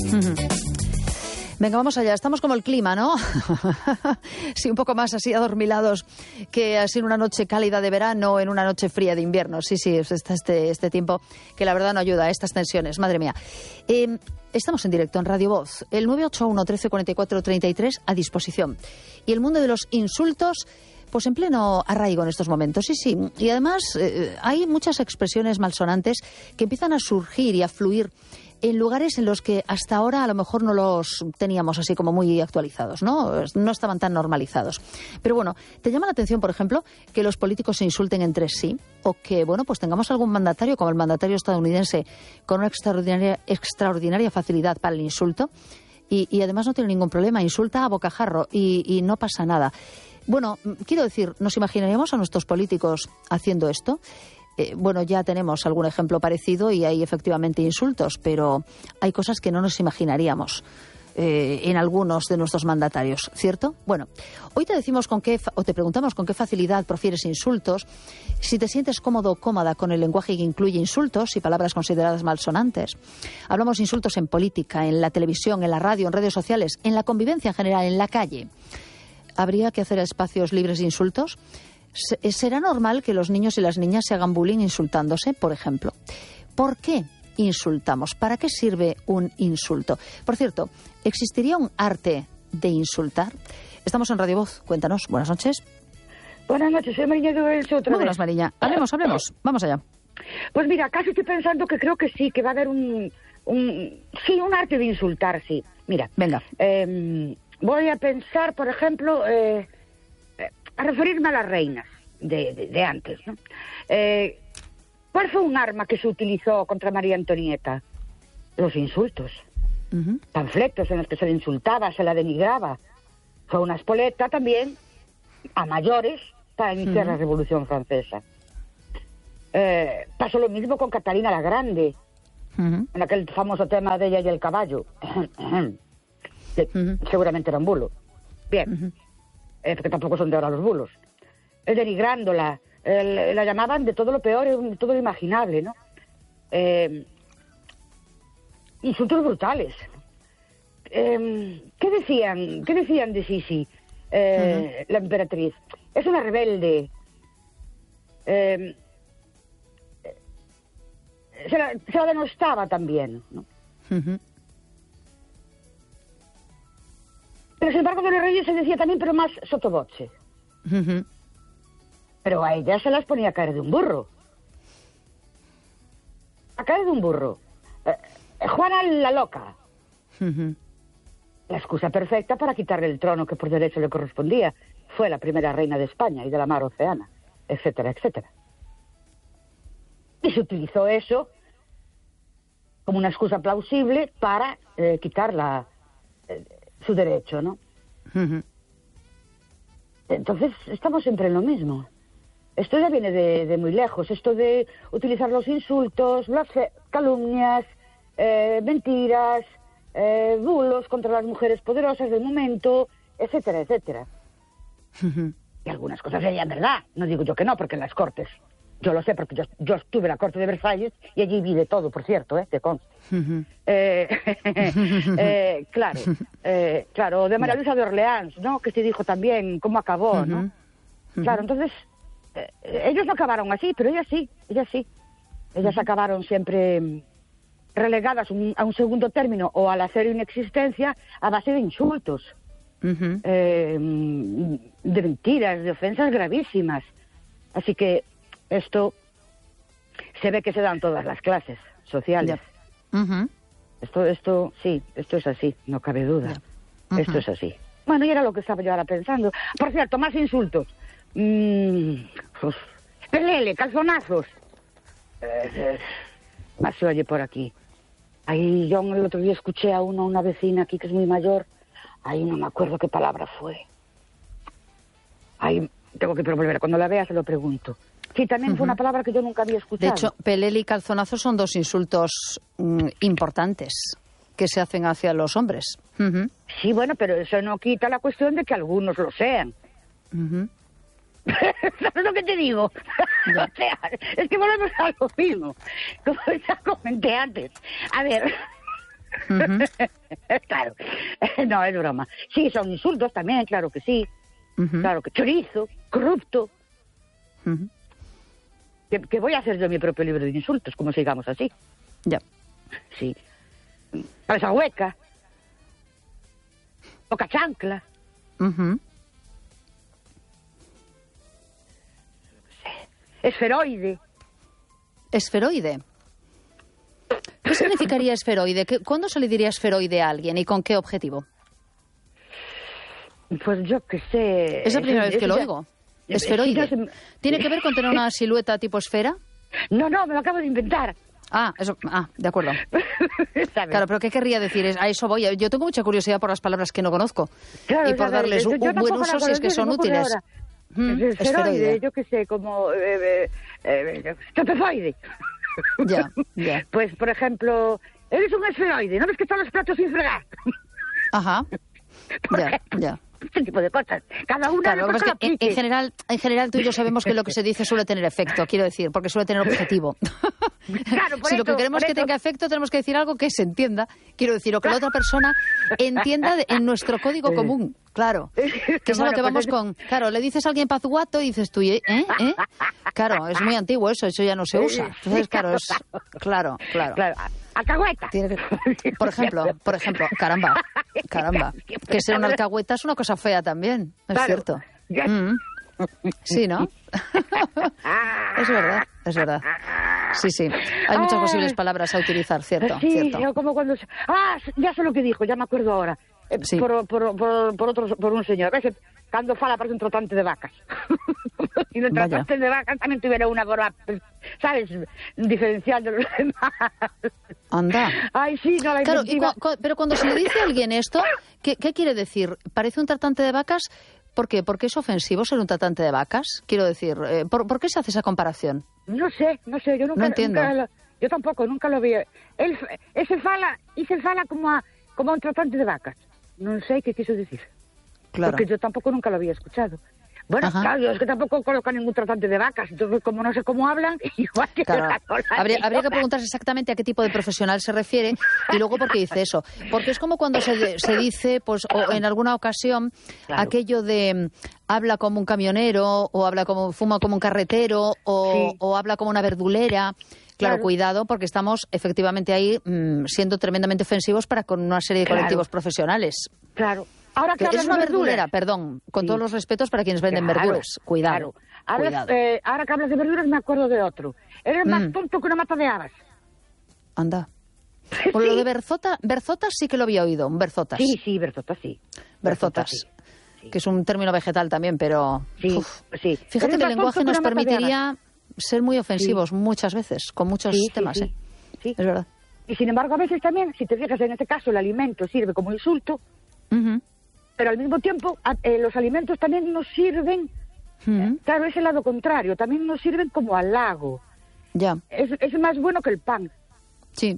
Venga, vamos allá. Estamos como el clima, ¿no? Sí, un poco más así adormilados que así en una noche cálida de verano, en una noche fría de invierno. Sí, está este tiempo que la verdad no ayuda a estas tensiones. Madre mía. Estamos en directo en Radio Voz. El 981 13 44 33 a disposición. Y el mundo de los insultos, pues en pleno arraigo en estos momentos. Sí. Y además hay muchas expresiones malsonantes que empiezan a surgir y a fluir en lugares en los que hasta ahora a lo mejor no los teníamos así como muy actualizados, ¿no? No estaban tan normalizados. Pero bueno, ¿te llama la atención, por ejemplo, que los políticos se insulten entre sí? O que, bueno, pues tengamos algún mandatario, como el mandatario estadounidense, con una extraordinaria facilidad para el insulto y además no tiene ningún problema, insulta a bocajarro y no pasa nada. Bueno, quiero decir, ¿nos imaginaríamos a nuestros políticos haciendo esto? Bueno, ya tenemos algún ejemplo parecido y hay efectivamente insultos, pero hay cosas que no nos imaginaríamos en algunos de nuestros mandatarios, ¿cierto? Bueno, hoy te decimos te preguntamos con qué facilidad profieres insultos, si te sientes cómodo o cómoda con el lenguaje que incluye insultos y palabras consideradas malsonantes. Hablamos de insultos en política, en la televisión, en la radio, en redes sociales, en la convivencia en general, en la calle. ¿Habría que hacer espacios libres de insultos? ¿Será normal que los niños y las niñas se hagan bullying insultándose, por ejemplo? ¿Por qué insultamos? ¿Para qué sirve un insulto? Por cierto, ¿existiría un arte de insultar? Estamos en Radio Voz. Cuéntanos. Buenas noches. Buenas noches, soy Mariña de Orense otra vez. Buenas, Mariña. Hablemos. Vamos allá. Pues mira, casi estoy pensando que creo que sí, que va a haber un arte de insultar, sí. Mira. Venga. Voy a pensar, por ejemplo, a referirme a las reinas de antes, ¿no? ¿Cuál fue un arma que se utilizó contra María Antonieta? Los insultos. Panfletos en los que se le insultaba, se la denigraba. Fue una espoleta también a mayores para iniciar la Revolución Francesa. Pasó lo mismo con Catalina la Grande, en aquel famoso tema de ella y el caballo. Seguramente era un bulo. Bien. Porque tampoco son de ahora los bulos. Denigrándola, la llamaban de todo lo peor, de todo lo imaginable, ¿no? Insultos brutales. ¿Qué decían de Sisi, la emperatriz? Es una rebelde. Se la denostaba también, ¿no? Pero sin embargo de los reyes se decía también, pero más sotoboche. Pero a ella se las ponía a caer de un burro. A caer de un burro. Juana la loca. La excusa perfecta para quitarle el trono que por derecho le correspondía. Fue la primera reina de España y de la mar Océana, etcétera, etcétera. Y se utilizó eso como una excusa plausible para quitarla su derecho, ¿no? Entonces estamos siempre en lo mismo. Esto ya viene de muy lejos, esto de utilizar los insultos, calumnias, mentiras, bulos contra las mujeres poderosas del momento, etcétera, etcétera. Y algunas cosas serían verdad, no digo yo que no, porque en las cortes, yo lo sé porque yo estuve en la corte de Versalles y allí vi de todo, por cierto, te consta. Claro, de María Luisa de Orleans, ¿no? Que se dijo también cómo acabó, ¿no? Claro, entonces, ellos no acabaron así, pero ellas sí. Ellas acabaron siempre relegadas a un segundo término o a la cero inexistencia a base de insultos, de mentiras, de ofensas gravísimas. Así que esto se ve que se da en todas las clases sociales. Esto es así, no cabe duda. Esto es así. Bueno, y era lo que estaba yo ahora pensando. Por cierto, más insultos. Pelele, calzonazos. Más se oye por aquí. Ahí yo el otro día escuché a una vecina aquí que es muy mayor. Ahí no me acuerdo qué palabra fue. Ahí tengo que volver. Cuando la vea se lo pregunto. Sí, también fue una palabra que yo nunca había escuchado. De hecho, pelele y calzonazo son dos insultos importantes que se hacen hacia los hombres. Sí, bueno, pero eso no quita la cuestión de que algunos lo sean. ¿Sabes lo que te digo? O sea, es que volvemos a lo mismo, como ya comenté antes. A ver, Claro, no, es broma. Sí, son insultos también, claro que sí. Claro que chorizo, corrupto. Que voy a hacer yo mi propio libro de insultos, como sigamos así. Ya. Sí. Cabeza hueca. Boca chancla. Esferoide. Esferoide. ¿Qué significaría esferoide? ¿Cuándo se le diría esferoide a alguien y con qué objetivo? Pues yo qué sé. Es la primera vez que lo oigo. Esferoide. ¿Tiene que ver con tener una silueta tipo esfera? No, me lo acabo de inventar. De acuerdo. Claro, pero ¿qué querría decir? A eso voy. Yo tengo mucha curiosidad por las palabras que no conozco. Claro, y por darles un buen uso si es que son útiles. Esferoide, yo qué sé, como trapezoide. Ya. Pues, por ejemplo, eres un esferoide, ¿no ves que están los platos sin fregar? Ajá. Ya. Este tipo de cosas. Cada una. Claro, es que en general tú y yo sabemos que lo que se dice suele tener efecto, quiero decir, porque suele tener objetivo. Claro, si lo que queremos que tenga efecto, tenemos que decir algo que se entienda. Quiero decir, o que la otra persona entienda en nuestro código común. Claro. Que es lo que vamos con. Claro, le dices a alguien pazuato y dices tú, ¿eh? Claro, es muy antiguo eso ya no se usa. Entonces, claro, es. Claro. Alcahueta. Por ejemplo, caramba. Que ser una alcahueta es una cosa fea también, es cierto. Sí, ¿no? Es verdad. Sí. Hay muchas posibles palabras a utilizar, ¿cierto? Sí, cierto. Como cuando... ya sé lo que dijo, ya me acuerdo ahora. Sí. Por un señor. ¿Ves? Cuando fala parece un tratante de vacas. Y el tratante de vacas también tuviera una forma, ¿sabes? Diferencial de los demás. Anda. Ay, sí, no la inventiva. Claro, pero cuando se le dice a alguien esto, ¿qué quiere decir? ¿Parece un tratante de vacas? ¿Por qué? ¿Porque es ofensivo ser un tratante de vacas? Quiero decir, ¿por qué se hace esa comparación? No sé, yo nunca... No entiendo. Yo tampoco, nunca lo vi. Él se fala como a un tratante de vacas. No sé qué quiso decir. Claro. Porque yo tampoco nunca lo había escuchado. Bueno, claro, es que tampoco colocan ningún tratante de vacas, entonces como no sé cómo hablan, igual que... Claro. Habría que preguntarse exactamente a qué tipo de profesional se refiere y luego por qué dice eso. Porque es como cuando se dice, pues, o en alguna ocasión, aquello de habla como un camionero, o fuma como un carretero, o habla como una verdulera. Claro, cuidado, porque estamos efectivamente ahí siendo tremendamente ofensivos para con una serie de colectivos profesionales. Claro. Ahora que es una verdulera, perdón, con todos los respetos para quienes venden verduras. Cuidado. Ahora que hablas de verduras me acuerdo de otro. Eres más tonto que una mata de habas. Anda. Por lo de berzotas sí que lo había oído, un berzotas. Sí, berzotas sí. Berzotas. Que es un término vegetal también, pero... Sí. Fíjate que el lenguaje nos permitiría ser muy ofensivos muchas veces, con muchos temas, sí. Es verdad. Y sin embargo, a veces también, si te fijas en este caso, el alimento sirve como insulto, pero al mismo tiempo los alimentos también nos sirven, claro, es el lado contrario, también nos sirven como halago. Ya. Es más bueno que el pan. Sí.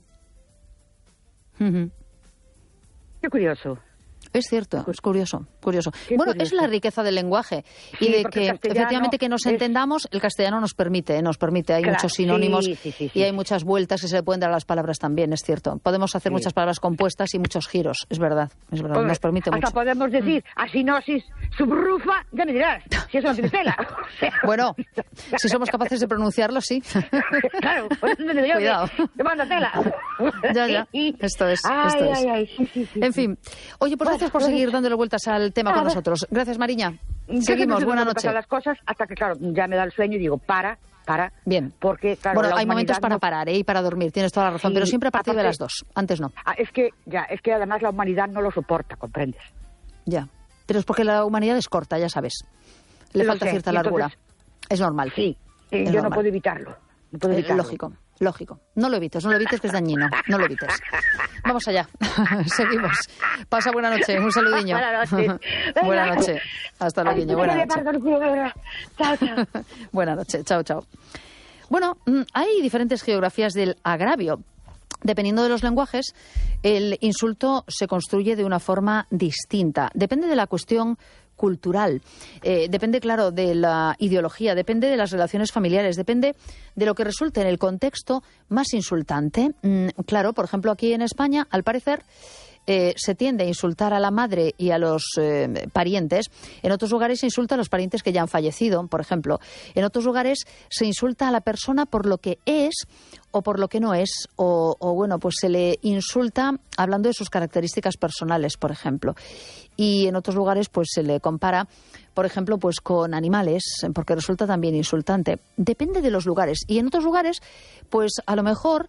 Qué curioso. Es cierto, es curioso. Bueno, curioso. Es la riqueza del lenguaje y de que efectivamente que nos entendamos, el castellano nos permite, hay muchos sinónimos y hay muchas vueltas que se le pueden dar a las palabras también, es cierto. Podemos hacer muchas palabras compuestas y muchos giros, es verdad, Hombre, nos permite mucho. Hasta podemos decir asinosis subrufa, ya me dirás, si eso no tiene tela. Bueno, si somos capaces de pronunciarlo, sí. Claro, pues cuidado. Te mando tela. Ya, esto es. Sí. En fin, oye, pues gracias por seguir dándole vueltas al tema con nosotros. Gracias, Mariña. Seguimos, buena noche. Las cosas hasta que, claro, ya me da el sueño y digo, para. Bien. Porque, claro, bueno, hay momentos para parar y para dormir, tienes toda la razón, pero siempre a partir de las 2, antes no. Es que además la humanidad no lo soporta, ¿comprendes? Ya, pero es porque la humanidad es corta, ya sabes. Le falta cierta largura. Entonces, es normal. Sí, yo no puedo evitarlo. Lógico. No lo evites, que es dañino. No lo evites. Vamos allá. Seguimos. Pasa buena noche. Un saludiño. Buena noche. Hasta luego. Buena noche. Chao. Buena noche. Chao. Bueno, hay diferentes geografías del agravio. Dependiendo de los lenguajes, el insulto se construye de una forma distinta. Depende de la cuestión cultural, depende, claro, de la ideología, depende de las relaciones familiares, depende de lo que resulte en el contexto más insultante. Claro, por ejemplo, aquí en España, al parecer, se tiende a insultar a la madre y a los parientes. En otros lugares se insulta a los parientes que ya han fallecido, por ejemplo. En otros lugares se insulta a la persona por lo que es o por lo que no es, o bueno, pues se le insulta hablando de sus características personales, por ejemplo. Y en otros lugares pues se le compara, por ejemplo, pues con animales, porque resulta también insultante. Depende de los lugares. Y en otros lugares, pues a lo mejor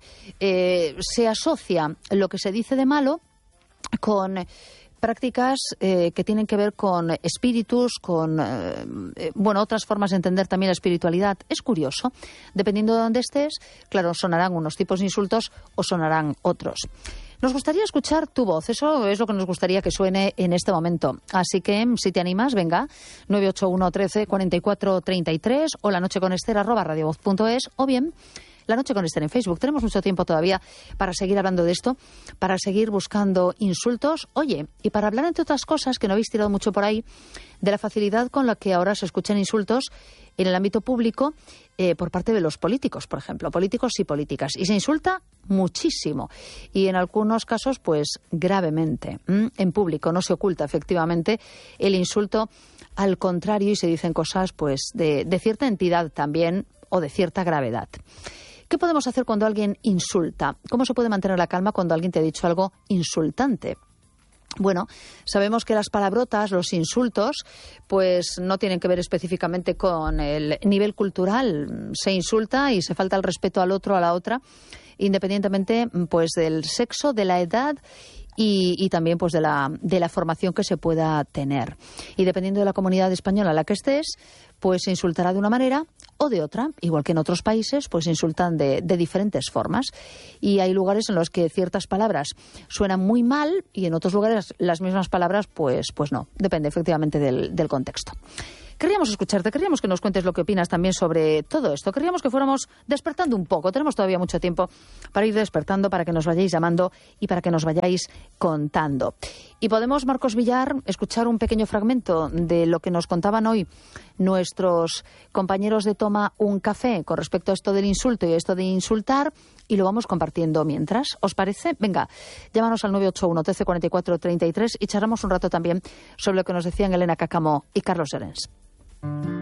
se asocia lo que se dice de malo con prácticas que tienen que ver con espíritus, con otras formas de entender también la espiritualidad. Es curioso. Dependiendo de dónde estés, claro, sonarán unos tipos de insultos o sonarán otros. Nos gustaría escuchar tu voz, eso es lo que nos gustaría que suene en este momento. Así que, si te animas, venga, 981 13 44 33 o lanocheconester@radiovoz.es, o bien La Noche con Esther en Facebook. Tenemos mucho tiempo todavía para seguir hablando de esto, para seguir buscando insultos. Oye, y para hablar, entre otras cosas, que no habéis tirado mucho por ahí, de la facilidad con la que ahora se escuchan insultos en el ámbito público por parte de los políticos, por ejemplo, políticos y políticas. Y se insulta muchísimo. Y en algunos casos, pues gravemente. En público no se oculta, efectivamente, el insulto. Al contrario, y se dicen cosas pues de cierta entidad también o de cierta gravedad. ¿Qué podemos hacer cuando alguien insulta? ¿Cómo se puede mantener la calma cuando alguien te ha dicho algo insultante? Bueno, sabemos que las palabrotas, los insultos, pues no tienen que ver específicamente con el nivel cultural. Se insulta y se falta el respeto al otro, a la otra, independientemente pues del sexo, de la edad y también pues de la formación que se pueda tener. Y dependiendo de la comunidad española en la que estés, pues se insultará de una manera o de otra. Igual que en otros países, pues se insultan de diferentes formas. Y hay lugares en los que ciertas palabras suenan muy mal y en otros lugares las mismas palabras pues no. Depende efectivamente del contexto. Querríamos escucharte, querríamos que nos cuentes lo que opinas también sobre todo esto. Querríamos que fuéramos despertando un poco. Tenemos todavía mucho tiempo para ir despertando, para que nos vayáis llamando y para que nos vayáis contando. Y podemos, Marcos Villar, escuchar un pequeño fragmento de lo que nos contaban hoy nuestros compañeros de Toma un Café con respecto a esto del insulto y a esto de insultar, y lo vamos compartiendo mientras. ¿Os parece? Venga, llámanos al 981 13 44 33 y charlamos un rato también sobre lo que nos decían Elena Cáccamo y Carlos Llorens.